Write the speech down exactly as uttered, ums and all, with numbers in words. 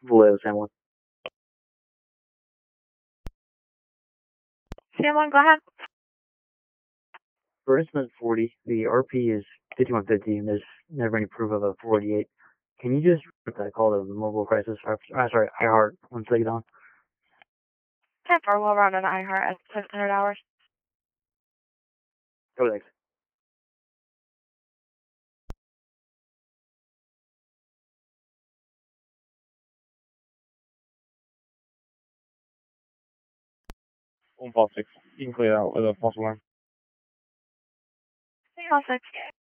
Vallejo, San Juan. San Juan, go ahead. For incident forty, the R P is fifty-one fifty, and there's never any proof of a forty-eight. Can you just put that call to the mobile crisis? Uh, sorry, iHeart, once they get on? ten four, we'll run an iHeart at six hundred hours. Go, thanks. one five six. You can clear out with a false alarm. three oh six.